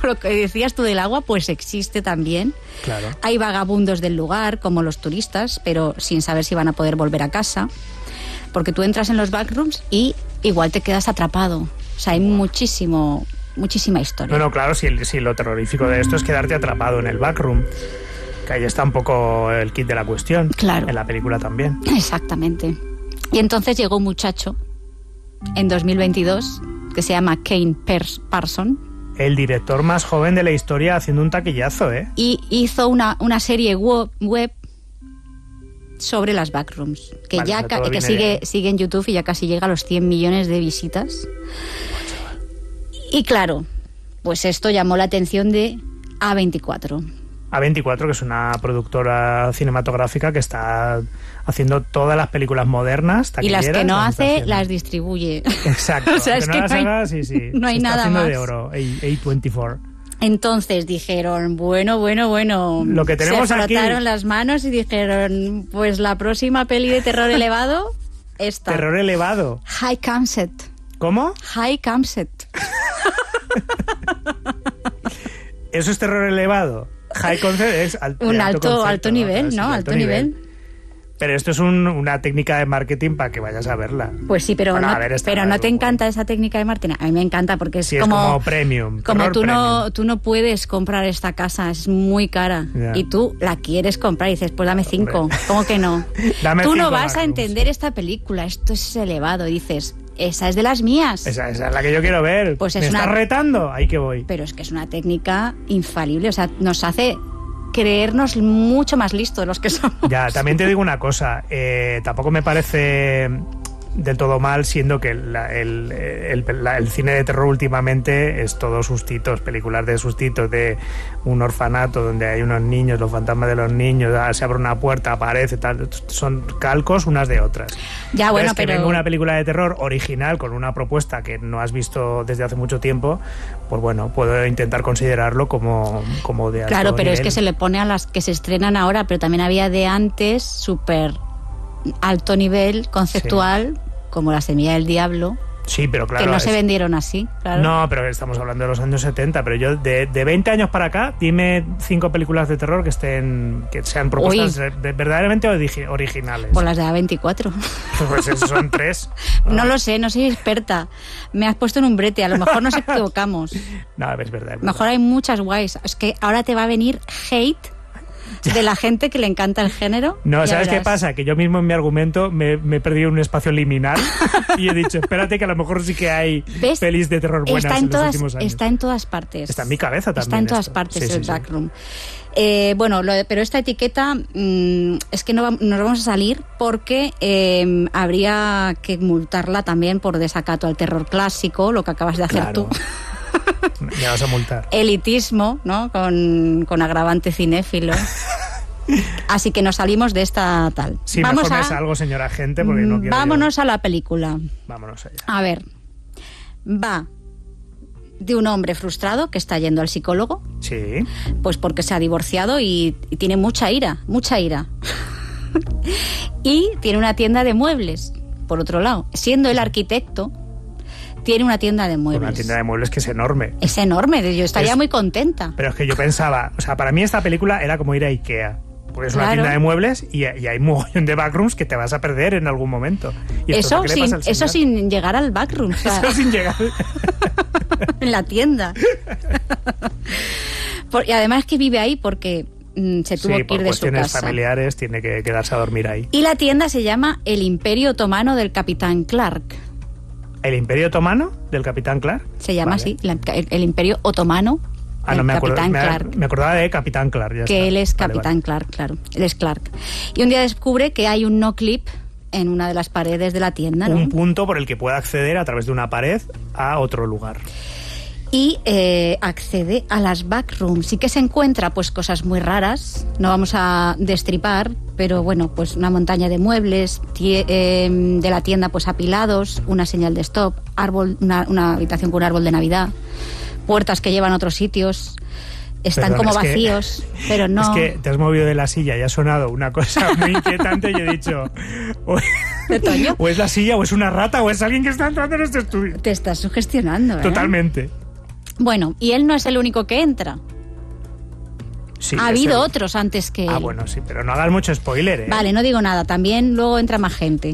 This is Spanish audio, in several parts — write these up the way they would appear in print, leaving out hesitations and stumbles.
lo que decías tú del agua, pues existe también. Claro. Hay vagabundos del lugar, como los turistas, pero sin saber si van a poder volver a casa. Porque tú entras en los backrooms y igual te quedas atrapado. O sea, hay muchísima historia. No, claro, si lo terrorífico de esto es quedarte atrapado en el backroom. Que ahí está un poco el kit de la cuestión. Claro. En la película también. Exactamente. Y entonces llegó un muchacho en 2022 que se llama Kane Parson. El director más joven de la historia haciendo un taquillazo, ¿eh? Y hizo una serie web sobre las backrooms, que vale, ya que sigue en YouTube y ya casi llega a los 100 millones de visitas. Y claro, pues esto llamó la atención de A24. A24, que es una productora cinematográfica que está haciendo todas las películas modernas, y las que no hace, las distribuye. Exacto. O sea, es que no las haga, sí. No hay nada haciendo más. de oro, A24. Entonces dijeron, bueno. Lo que tenemos se frotaron aquí... las manos y dijeron, pues la próxima peli de terror elevado, esta. Terror elevado. High Concept. ¿Cómo? High Concept. ¿Eso es terror elevado? High Concept es un alto nivel, ¿no? Alto nivel. Pero esto es una técnica de marketing para que vayas a verla. Pues sí, pero no te encanta esa técnica de marketing. A mí me encanta porque es, sí, como... es como premium. Como premium. Tú no puedes comprar esta casa, es muy cara. Ya. Y tú la quieres comprar y dices, pues dame 5. ¿Cómo que no? Tú no vas a entender esta película, esto es elevado. Y dices, esa es de las mías. Esa es la que yo quiero ver. Pues ¿Me estás retando? Ahí que voy. Pero es que es una técnica infalible, o sea, nos hace creernos mucho más listos de los que somos. Ya, también te digo una cosa, tampoco me parece del todo mal, siendo que el cine de terror últimamente es todo sustitos, películas de sustitos, de un orfanato donde hay unos niños, los fantasmas de los niños, se abre una puerta, aparece, tal, son calcos unas de otras. Ya, bueno, pero... que venga una película de terror original con una propuesta que no has visto desde hace mucho tiempo, pues bueno, puedo intentar considerarlo como de alto Claro, pero nivel. Es que se le pone a las que se estrenan ahora, pero también había de antes, súper alto nivel, conceptual, sí, como La semilla del diablo. Sí, pero claro... Que no se vendieron así, claro. No, pero estamos hablando de los años 70, pero yo de 20 años para acá, dime 5 películas de terror que sean propuestas verdaderamente originales. Pues las de A24. Pues esos son 3. No lo sé, no soy experta. Me has puesto en un brete, a lo mejor nos equivocamos. No, es verdad. Mejor hay muchas guays. Es que ahora te va a venir hate de la gente que le encanta el género. No, ¿sabes qué pasa? Que yo mismo en mi argumento me he perdido un espacio liminal y he dicho, espérate que a lo mejor sí que hay pelis de terror buenas en los últimos años. Está en todas partes. Está en mi cabeza también. Está en todas partes el backroom. Bueno, pero esta etiqueta es que nos vamos a salir porque habría que multarla también por desacato al terror clásico, lo que acabas de hacer tú. Me vas a multar. Elitismo, ¿no? Con agravante cinéfilo. Así que nos salimos de esta tal. Sí, mejor me salgo, señora gente, porque no quiero... Vámonos a la película. Vámonos allá. A ver, va de un hombre frustrado que está yendo al psicólogo. Sí. Pues porque se ha divorciado y tiene mucha ira. Y tiene una tienda de muebles, por otro lado. Siendo el arquitecto, tiene una tienda de muebles. Una tienda de muebles que es enorme. Es enorme, yo estaría muy contenta. Pero es que yo pensaba, o sea, para mí esta película era como ir a Ikea. Porque es una tienda de muebles y hay un mogollón de backrooms que te vas a perder en algún momento. ¿Y eso sin llegar al backroom. O sea, eso sin llegar. En la tienda. Y además que vive ahí porque se tuvo que ir de su casa. por cuestiones familiares tiene que quedarse a dormir ahí. Y la tienda se llama El Imperio Otomano del Capitán Clark. ¿El Imperio Otomano del Capitán Clark? Se llama así, el Imperio Otomano. No me acuerdo. Me acordaba de Capitán Clark. Él es Capitán Clark, claro. Él es Clark. Y un día descubre que hay un no clip en una de las paredes de la tienda, ¿no? Un punto por el que puede acceder a través de una pared a otro lugar. Y accede a las backrooms. Sí que se encuentra pues cosas muy raras. No vamos a destripar, pero bueno, pues una montaña de muebles de la tienda pues apilados, una señal de stop, una habitación con un árbol de Navidad, puertas que llevan a otros sitios, están como vacíos, pero no... Es que te has movido de la silla y ha sonado una cosa muy inquietante y he dicho... O es la silla, o es una rata, o es alguien que está entrando en este estudio. Te estás sugestionando, ¿eh? Totalmente. Bueno, y él no es el único que entra. Sí, Ha habido otros antes que él. Ah, bueno, sí, pero no hagas mucho spoiler, ¿eh? Vale, no digo nada. También luego entra más gente.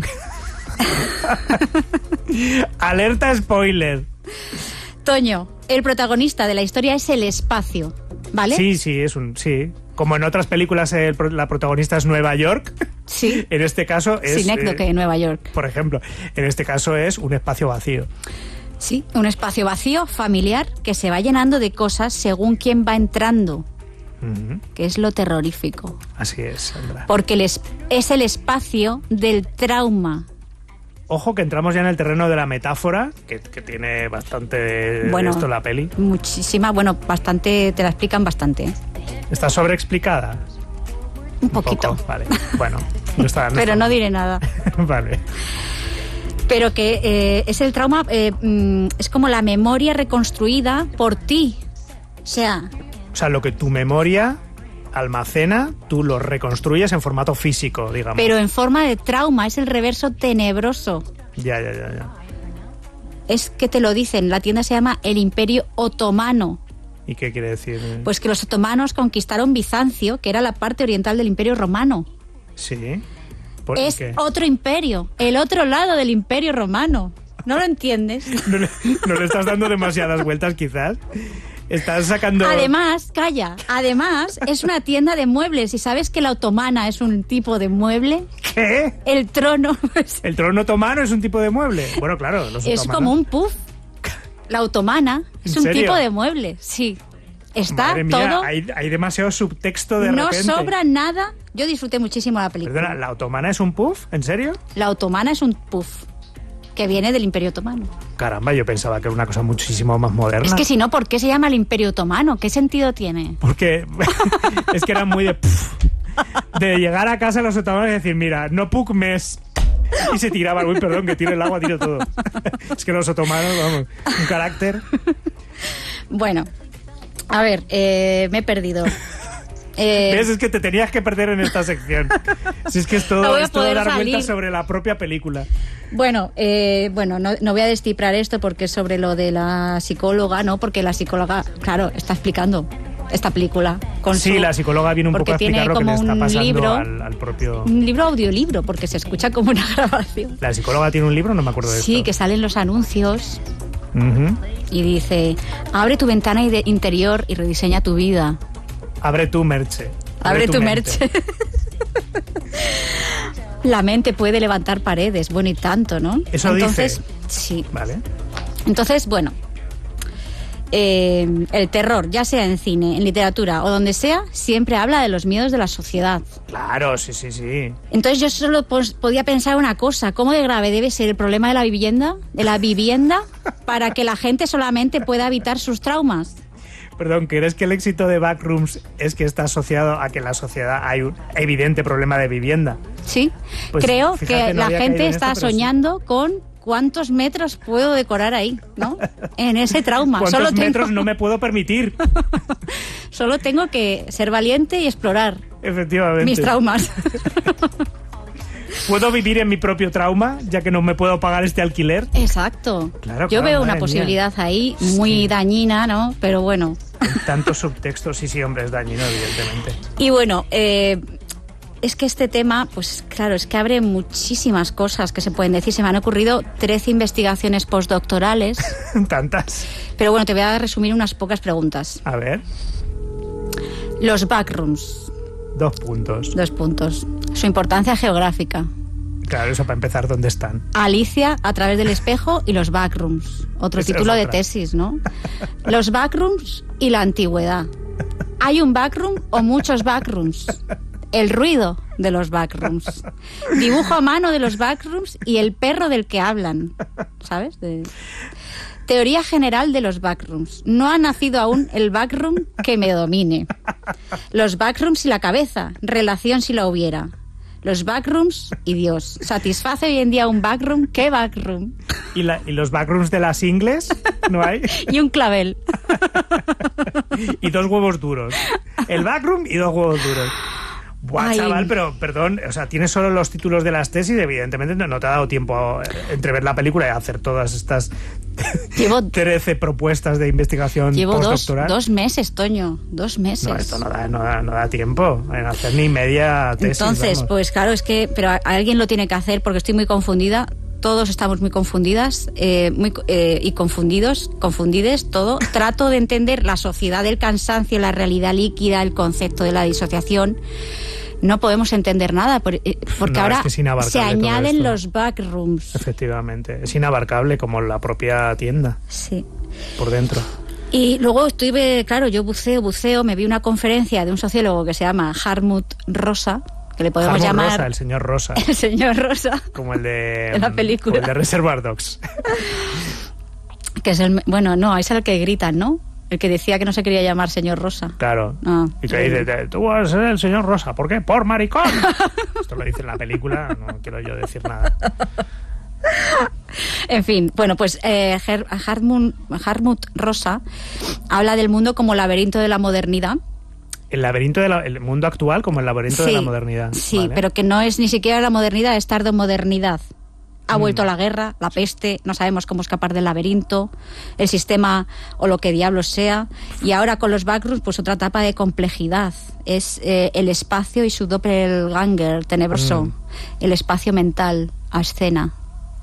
Alerta spoiler. Toño, el protagonista de la historia es el espacio, ¿vale? Sí, sí. Como en otras películas la protagonista es Nueva York. Sí. En este caso es... Sinécdoque en Nueva York. Por ejemplo, en este caso es un espacio vacío. Sí, un espacio vacío, familiar, que se va llenando de cosas según quién va entrando. Que es lo terrorífico. Así es, Sandra. Porque es el espacio del trauma. Ojo que entramos ya en el terreno de la metáfora, que tiene bastante de esto la peli. Muchísima, bastante, te la explican bastante. ¿Está sobreexplicada? Un poquito. Poco, vale. Bueno, no está. Pero no diré nada. Vale. Pero que es el trauma, es como la memoria reconstruida por ti. O sea, lo que tu memoria almacena, tú lo reconstruyes en formato físico, digamos. pero en forma de trauma, es el reverso tenebroso. Ya. Es que te lo dicen, la tienda se llama el Imperio Otomano. ¿Y qué quiere decir? Pues que los otomanos conquistaron Bizancio, que era la parte oriental del Imperio Romano. Sí. Es qué? otro imperio, el otro lado del Imperio Romano. ¿No lo entiendes? ¿No le estás dando demasiadas vueltas, quizás? Estás sacando... Además, es una tienda de muebles. ¿Y sabes que la otomana es un tipo de mueble? ¿Qué? El trono. ¿El trono otomano es un tipo de mueble? Bueno, claro. Es como un puff. La otomana es un tipo de mueble, sí. Está Madre mía, todo... hay demasiado subtexto de no repente. No sobra nada. Yo disfruté muchísimo la película. Perdona, ¿la otomana es un puff? ¿En serio? La otomana es un puff que viene del Imperio Otomano. Caramba, yo pensaba que era una cosa muchísimo más moderna. Es que si no, ¿por qué se llama el Imperio Otomano? ¿Qué sentido tiene? Porque es que era muy de llegar a casa los otomanos y decir, mira, no puc mes. Y se tiraban, uy, perdón, que tiro el agua, tiro todo. Es que los otomanos, vamos, un carácter. Bueno, a ver, me he perdido. ¿Ves? Es que te tenías que perder en esta sección. Si es que es todo, dar vueltas sobre la propia película. Bueno, no voy a descifrar esto porque es sobre lo de la psicóloga, ¿no? Porque la psicóloga, claro, está explicando esta película. La psicóloga viene un poco a explicar lo que le está pasando al propio... Un libro audiolibro, porque se escucha como una grabación. ¿La psicóloga tiene un libro? No me acuerdo de esto. Sí, que salen los anuncios y dice, abre tu ventana interior y rediseña tu vida. Abre tu merche. Abre tu merche. La mente puede levantar paredes, bueno, y tanto, ¿no? Eso entonces, dice. Sí. Vale. Entonces, bueno, el terror, ya sea en cine, en literatura o donde sea, siempre habla de los miedos de la sociedad. Claro, sí. Entonces yo solo podía pensar una cosa, ¿cómo de grave debe ser el problema de la vivienda para que la gente solamente pueda evitar sus traumas? Perdón, ¿crees que el éxito de Backrooms es que está asociado a que en la sociedad hay un evidente problema de vivienda? Sí, pues creo fíjate, que no la gente esto, está soñando con cuántos metros puedo decorar ahí, ¿no? En ese trauma. ¿Cuántos metros no me puedo permitir? Solo tengo que ser valiente y explorar. Efectivamente. Mis traumas. ¿Puedo vivir en mi propio trauma, ya que no me puedo pagar este alquiler? Exacto. Claro, yo veo una posibilidad ahí muy dañina, ¿no? Pero bueno. Tantos subtextos, sí, hombre, es dañino, evidentemente. Y bueno, es que este tema, pues claro, es que abre muchísimas cosas que se pueden decir. Se me han ocurrido 13 investigaciones postdoctorales. Tantas. Pero bueno, te voy a resumir unas pocas preguntas. A ver. Los backrooms. 2 puntos. 2 puntos. Su importancia geográfica. Claro, eso para empezar, ¿dónde están? Alicia a través del espejo y los backrooms. Otro título de tesis, ¿no? Los backrooms y la antigüedad. ¿Hay un backroom o muchos backrooms? El ruido de los backrooms. Dibujo a mano de los backrooms y el perro del que hablan. ¿Sabes? Teoría general de los backrooms. No ha nacido aún el backroom que me domine. Los backrooms y la cabeza. Relación si la hubiera. Los backrooms y Dios. ¿Satisface hoy en día un backroom? ¿Qué backroom? ¿Y los backrooms de las ingles? ¿No hay? Y un clavel. Y 2 huevos duros. El backroom y 2 huevos duros. Buah, Ay. chaval, pero perdón, o sea, tienes solo los títulos de las tesis, evidentemente no te ha dado tiempo entre ver la película y hacer todas estas Llevo 13 propuestas de investigación Llevo postdoctoral. 2 meses, Toño, 2 meses. No, esto no da tiempo en hacer ni media tesis. Entonces, vamos. pues claro, es que, pero alguien lo tiene que hacer porque estoy muy confundida. Todos estamos muy confundidas y confundides, todo. Trato de entender la sociedad del cansancio, la realidad líquida, el concepto de la disociación. No podemos entender nada porque No, ahora es que es inabarcable se todo añaden esto. los backrooms. Efectivamente, es inabarcable como la propia tienda Sí. por dentro. Y luego claro, yo buceo, me vi una conferencia de un sociólogo que se llama Hartmut Rosa, que le podemos Hartmut llamar Rosa, el señor Rosa, el señor Rosa, como el de en la película. como el de Reservoir Dogs. que es es el que gritan, ¿no? El que decía que no se quería llamar señor Rosa. Claro. Ah, Y te dice, tú vas a ser el señor Rosa. ¿Por qué? ¡Por maricón! Esto lo dice en la película, no quiero yo decir nada. En fin, bueno, pues Hartmut Rosa habla del mundo como laberinto de la modernidad. El laberinto el mundo actual como el laberinto de la modernidad. Sí, ¿vale? pero que no es ni siquiera la modernidad, es tardomodernidad. Ha vuelto la guerra, la peste, no sabemos cómo escapar del laberinto, el sistema o lo que diablos sea. Y ahora con los backrooms, pues otra etapa de complejidad. Es el espacio y su doppelganger tenebroso. El espacio mental a escena.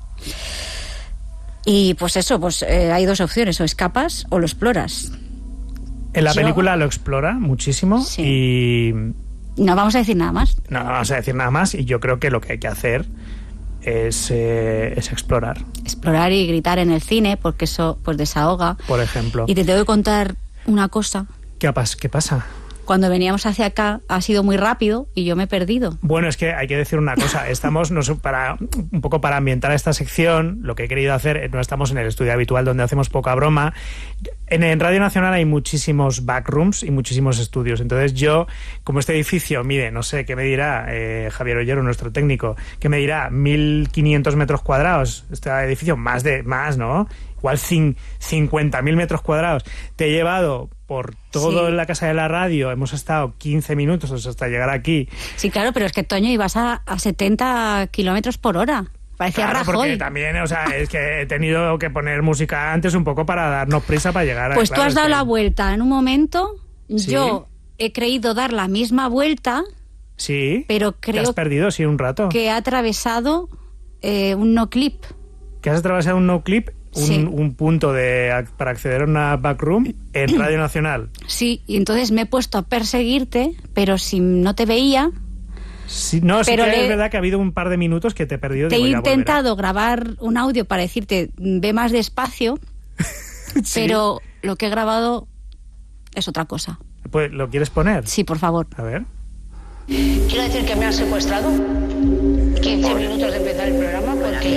Y pues eso, hay 2 opciones, o escapas o lo exploras. En la película lo explora muchísimo y... No vamos a decir nada más. No vamos a decir nada más y yo creo que lo que hay que hacer es explorar. Explorar y gritar en el cine, porque eso pues desahoga. Por ejemplo. Y te tengo que contar una cosa. ¿Qué pasa? Cuando veníamos hacia acá ha sido muy rápido y yo me he perdido. Bueno, es que hay que decir una cosa. Estamos, un poco para ambientar esta sección, lo que he querido hacer, no estamos en el estudio habitual donde hacemos poca broma. En Radio Nacional hay muchísimos backrooms y muchísimos estudios. Entonces yo, como este edificio mide, no sé, ¿qué me dirá Javier Ollero, nuestro técnico? ¿Qué me dirá? 1.500 metros cuadrados. Este edificio más, ¿no? Igual 50.000 metros cuadrados. Te he llevado por todo la casa de la radio, hemos estado 15 minutos hasta llegar aquí. Sí, claro, pero es que, Toño, ibas a 70 kilómetros por hora. Parecía Claro, Rajoy. porque también, o sea, es que he tenido que poner música antes un poco para darnos prisa para llegar a... Pues claro, tú has dado la vuelta en un momento, ¿Sí? Yo he creído dar la misma vuelta, Sí, pero te creo has perdido, sí, un rato. que he atravesado un no clip. Que has atravesado un no clip, un punto para acceder a una backroom en Radio Nacional. Sí, y entonces me he puesto a perseguirte, pero si no te veía... Sí, no, sí Pero que es verdad que ha habido un par de minutos que te he perdido. Te he digo, ya intentado grabar un audio para decirte, ve más despacio, Sí. pero lo que he grabado es otra cosa. Pues, ¿lo quieres poner? Sí, por favor. A ver. Quiero decir que me han secuestrado 15 minutos de empezar el programa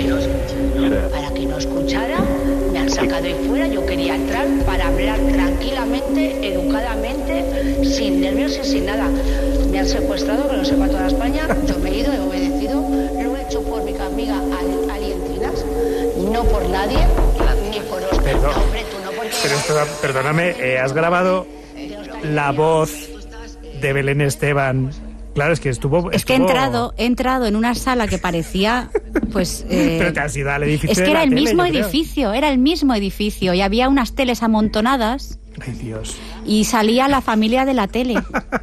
para que no escuchara, me han sacado ahí fuera, yo quería entrar para hablar tranquilamente, educadamente, sin nervios y sin nada. Me han secuestrado, que lo sepa toda España, yo me he ido, he obedecido, lo he hecho por mi amiga Alientinas, no por nadie, ni por los... Perdón. No, hombre, tú no, porque... Pero perdóname, ¿has grabado la voz de Belén Esteban? Claro, es que estuvo... Es que he entrado en una sala que parecía, pues... Pero te has ido al edificio es que de era la el tele, mismo yo creo. edificio, era el mismo edificio y había unas teles amontonadas Ay, Dios. y salía la familia de la tele.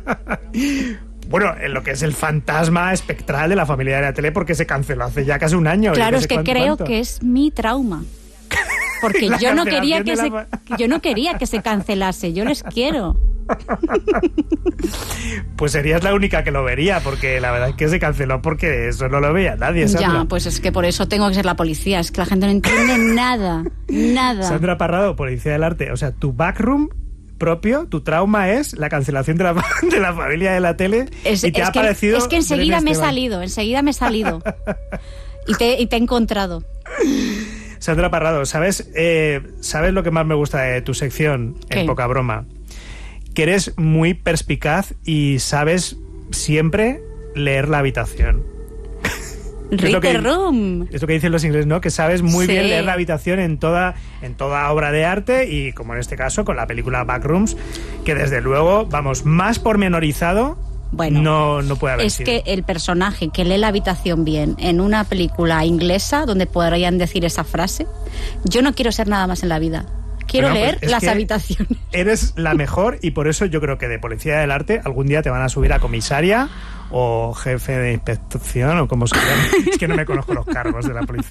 Bueno, en lo que es el fantasma espectral de la familia de la tele, porque se canceló hace ya casi un año. Claro, no es sé que creo cuánto. que es mi trauma. Porque La yo no quería cancelación yo no quería que se cancelase, yo les quiero. Pues serías la única que lo vería, porque la verdad es que se canceló porque eso no lo veía nadie, Sandra. Ya, pues es que por eso tengo que ser la policía, es que la gente no entiende nada, nada. Sandra Parrado, Policía del Arte. O sea, tu backroom propio, tu trauma es la cancelación de la familia de la tele y te ha parecido... Es que enseguida Belén me he Esteban. salido. Y te he encontrado. Sandra Parrado, ¿sabes lo que más me gusta de tu sección, ¿Qué? en poca broma? Que eres muy perspicaz y sabes siempre leer la habitación. Read the room. Es lo que dicen los ingleses, ¿no? Que sabes muy Sí. bien leer la habitación en toda obra de arte y, como en este caso, con la película Backrooms, que desde luego, vamos, más pormenorizado Bueno, no puede haber es sido. que el personaje que lee La habitación bien en una película inglesa donde podrían decir esa frase, yo no quiero ser nada más en la vida. Quiero leer Las habitaciones. Eres la mejor y por eso yo creo que de Policía del Arte algún día te van a subir a comisaria o jefe de inspección o como se llama. Es que no me conozco los cargos de la policía.